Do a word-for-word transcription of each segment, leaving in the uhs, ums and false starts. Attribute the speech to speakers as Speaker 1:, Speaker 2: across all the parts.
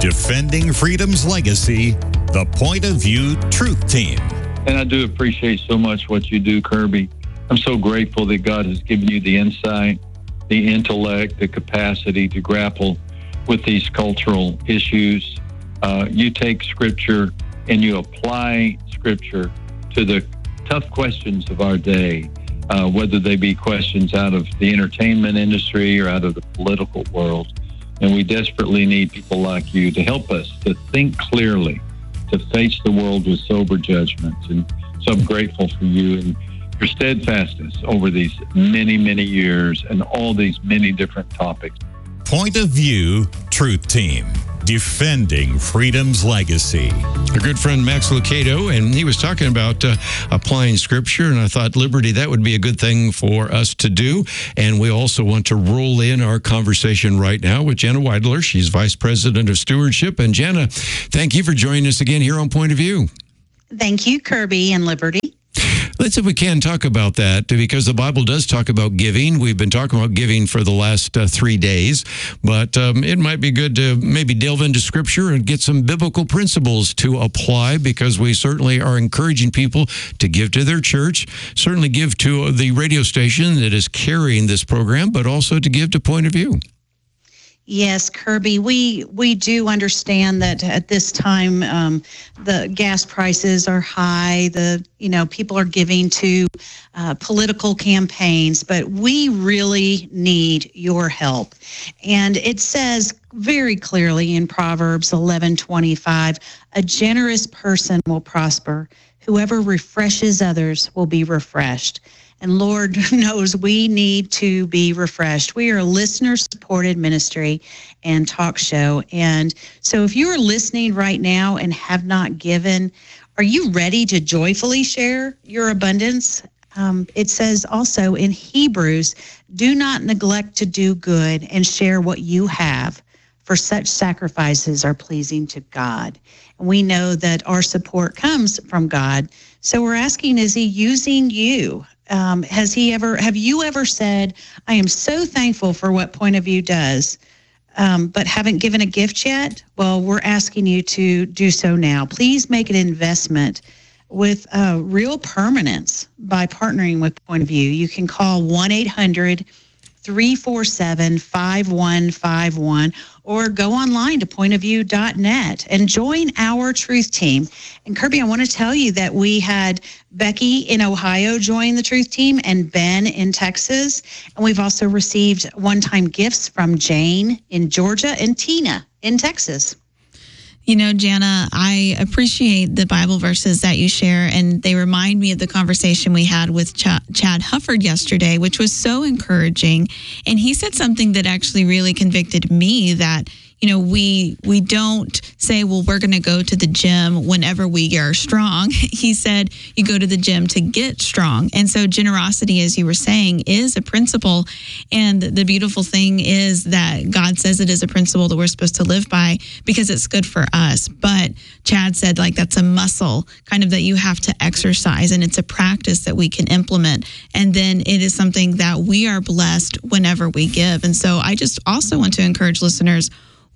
Speaker 1: Defending Freedom's Legacy, the Point of View Truth Team.
Speaker 2: And I do appreciate so much what you do, Kirby. I'm so grateful that God has given you the insight, the intellect, the capacity to grapple with these cultural issues. Uh, you take Scripture and you apply Scripture to the tough questions of our day, uh, whether they be questions out of the entertainment industry or out of the political world. And we desperately need people like you to help us to think clearly, to face the world with sober judgment. And so I'm grateful for you and your steadfastness over these many, many years and all these many different topics.
Speaker 1: Point of View Truth Team. Defending Freedom's Legacy.
Speaker 3: Our good friend Max Lucado, and he was talking about uh, applying Scripture, and I thought, Liberty, that would be a good thing for us to do. And we also want to roll in our conversation right now with Jana Weidler. She's Vice President of Stewardship. And Jana, thank you for joining us again here on Point of View.
Speaker 4: Thank you, Kirby and Liberty.
Speaker 3: Let's, if we can, talk about that, because the Bible does talk about giving. We've been talking about giving for the last uh, three days, but um, it might be good to maybe delve into Scripture and get some biblical principles to apply, because we certainly are encouraging people to give to their church, certainly give to the radio station that is carrying this program, but also to give to Point of View.
Speaker 4: Yes, Kirby, we we do understand that at this time um, the gas prices are high. The you know people are giving to uh, political campaigns, but we really need your help. And it says very clearly in Proverbs eleven twenty-five, a generous person will prosper. Whoever refreshes others will be refreshed. And Lord knows we need to be refreshed. We are a listener-supported ministry and talk show. And so if you are listening right now and have not given, are you ready to joyfully share your abundance? Um, it says also in Hebrews, do not neglect to do good and share what you have, for such sacrifices are pleasing to God. And we know that our support comes from God. So we're asking, is he using you? Um, has he ever, have you ever said, I am so thankful for what Point of View does, um, but haven't given a gift yet? Well, we're asking you to do so now. Please make an investment with uh, real permanence by partnering with Point of View. You can call one eight hundred three four seven five one five one or go online to point of view dot net and join our truth team. And Kirby, I want to tell you that we had Becky in Ohio join the truth team and Ben in Texas. And we've also received one-time gifts from Jane in Georgia and Tina in Texas.
Speaker 5: You know, Jana, I appreciate the Bible verses that you share, and they remind me of the conversation we had with Ch- Chad Hufford yesterday, which was so encouraging. And he said something that actually really convicted me, that, you know, we we don't say, well, we're going to go to the gym whenever we are strong. He said you go to the gym to get strong. And so generosity, as you were saying, is a principle. And the beautiful thing is that God says it is a principle that we're supposed to live by because it's good for us. But Chad said, like, that's a muscle kind of that you have to exercise, and it's a practice that we can implement. And then it is something that we are blessed whenever we give. And so I just also want to encourage listeners,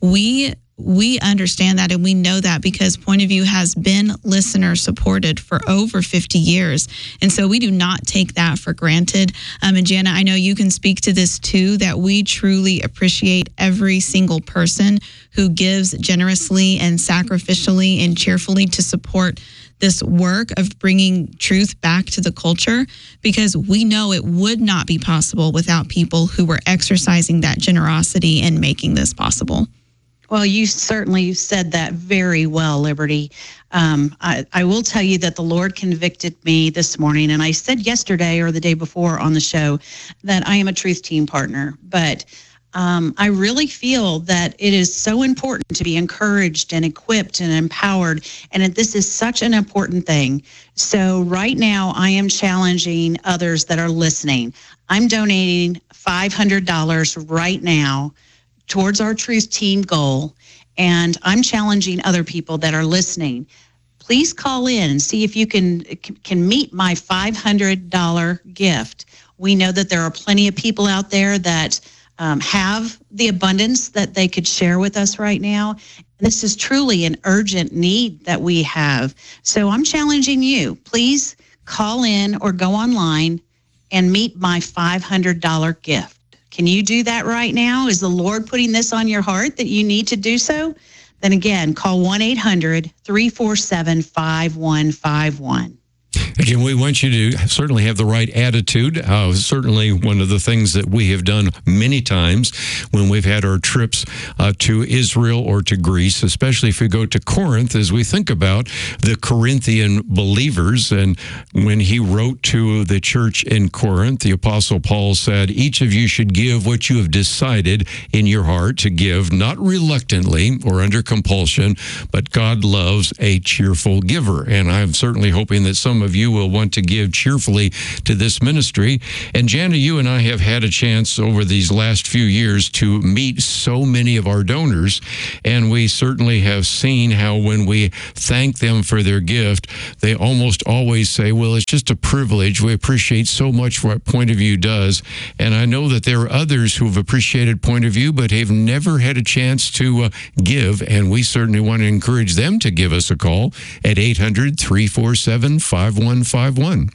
Speaker 5: we we understand that, and we know that because Point of View has been listener supported for over fifty years. And so we do not take that for granted. Um, and Jana, I know you can speak to this too, that we truly appreciate every single person who gives generously and sacrificially and cheerfully to support this work of bringing truth back to the culture, because we know it would not be possible without people who were exercising that generosity and making this possible.
Speaker 4: Well, you certainly said that very well, Liberty. Um, I, I will tell you that the Lord convicted me this morning, and I said yesterday or the day before on the show that I am a Truth Team partner, but um, I really feel that it is so important to be encouraged and equipped and empowered, and that this is such an important thing. So right now, I am challenging others that are listening. I'm donating five hundred dollars right now towards our Truth Team goal, and I'm challenging other people that are listening. Please call in and see if you can can meet my five hundred dollars gift. We know that there are plenty of people out there that um, have the abundance that they could share with us right now. This is truly an urgent need that we have. So I'm challenging you, please call in or go online and meet my five hundred dollars gift. Can you do that right now? Is the Lord putting this on your heart that you need to do so? Then again, call one eight hundred, three four seven, five one five one.
Speaker 3: Again, we want you to certainly have the right attitude. Uh, certainly one of the things that we have done many times when we've had our trips uh, to Israel or to Greece, especially if we go to Corinth, as we think about the Corinthian believers. And when he wrote to the church in Corinth, the Apostle Paul said, each of you should give what you have decided in your heart to give, not reluctantly or under compulsion, but God loves a cheerful giver. And I'm certainly hoping that some of you will want to give cheerfully to this ministry. And Jana, you and I have had a chance over these last few years to meet so many of our donors, and we certainly have seen how when we thank them for their gift, they almost always say, well, it's just a privilege. We appreciate so much what Point of View does. And I know that there are others who have appreciated Point of View, but have never had a chance to uh, give, and we certainly want to encourage them to give us a call at eight hundred, three four seven, five one five one.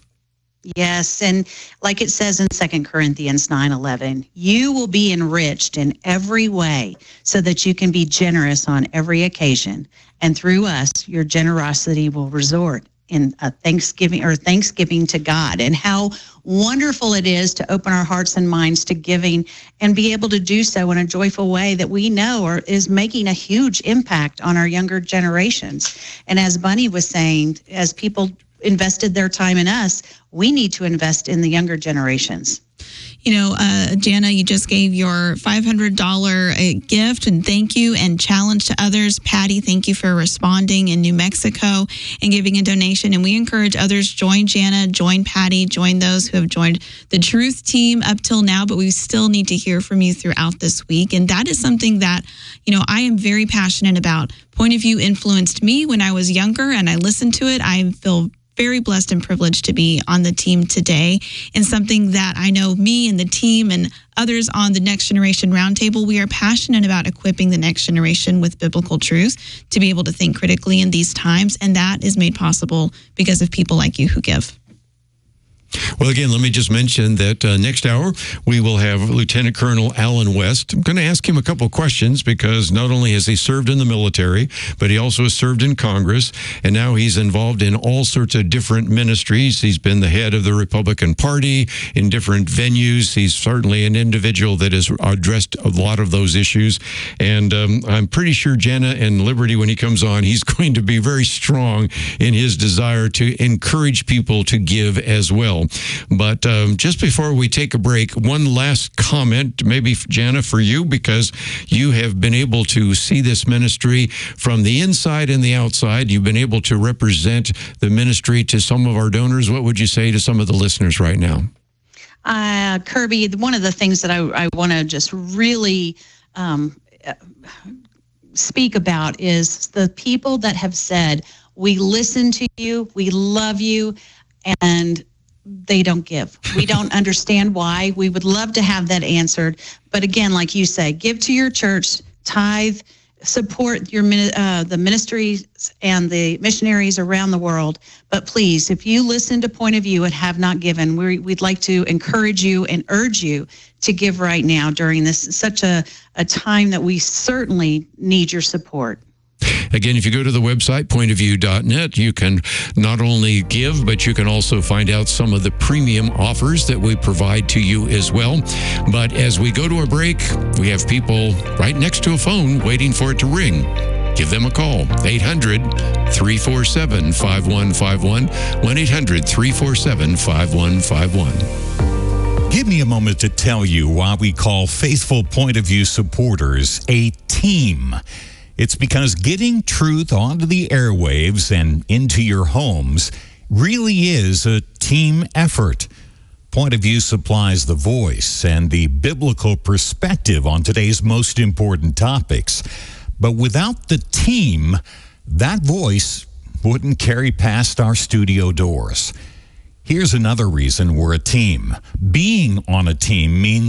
Speaker 4: Yes, and like it says in Second Corinthians nine eleven, you will be enriched in every way so that you can be generous on every occasion. And through us, your generosity will resort in a thanksgiving or thanksgiving to God. And how wonderful it is to open our hearts and minds to giving and be able to do so in a joyful way that we know are, is making a huge impact on our younger generations. And as Bunny was saying, as people invested their time in us, we need to invest in the younger generations.
Speaker 5: You know, uh, Jana, you just gave your five hundred dollars gift, and thank you, and challenge to others. Patty, thank you for responding in New Mexico and giving a donation. And we encourage others, join Jana, join Patty, join those who have joined the Truth Team up till now, but we still need to hear from you throughout this week. And that is something that, you know, I am very passionate about. Point of View influenced me when I was younger, and I listened to it. I feel very blessed and privileged to be on the team today, and something that I know me and the team and others on the Next Generation Roundtable, we are passionate about equipping the next generation with biblical truth to be able to think critically in these times, and that is made possible because of people like you who give.
Speaker 3: Well, again, let me just mention that uh, next hour we will have Lieutenant Colonel Alan West. I'm going to ask him a couple of questions because not only has he served in the military, but he also has served in Congress, and now he's involved in all sorts of different ministries. He's been the head of the Republican Party in different venues. He's certainly an individual that has addressed a lot of those issues, and um, I'm pretty sure Jana and Liberty, when he comes on, he's going to be very strong in his desire to encourage people to give as well. But um, just before we take a break, one last comment, maybe, Jana, for you, because you have been able to see this ministry from the inside and the outside. You've been able to represent the ministry to some of our donors. What would you say to some of the listeners right now?
Speaker 4: Uh, Kirby, one of the things that I, I want to just really um, speak about is the people that have said, we listen to you, we love you, and they don't give. We don't understand why. We would love to have that answered. But again, like you say, give to your church, tithe, support your uh, the ministries and the missionaries around the world. But please, if you listen to Point of View and have not given, we, we'd like to encourage you and urge you to give right now during this such a, a time that we certainly need your support.
Speaker 3: Again, if you go to the website, point of view dot net, you can not only give, but you can also find out some of the premium offers that we provide to you as well. But as we go to a break, we have people right next to a phone waiting for it to ring. Give them a call, eight hundred, three four seven, five one five one, one eight hundred, three four seven, five one five one.
Speaker 1: Give me a moment to tell you why we call faithful Point of View supporters a team. It's because getting truth onto the airwaves and into your homes really is a team effort. Point of View supplies the voice and the biblical perspective on today's most important topics. But without the team, that voice wouldn't carry past our studio doors. Here's another reason we're a team. Being on a team means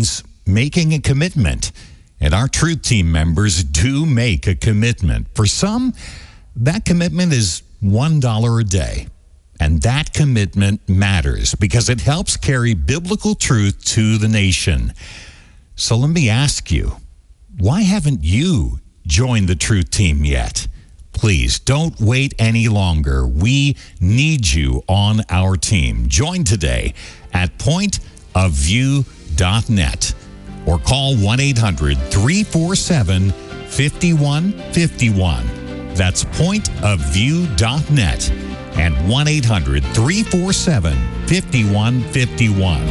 Speaker 1: making a commitment. And our Truth Team members do make a commitment. For some, that commitment is one dollar a day. And that commitment matters because it helps carry biblical truth to the nation. So let me ask you, why haven't you joined the Truth Team yet? Please don't wait any longer. We need you on our team. Join today at point of view dot net or call one eight hundred three four seven five one five one. That's point of view dot net and one eight hundred three four seven five one five one.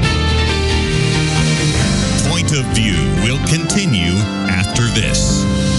Speaker 1: Point of View will continue after this.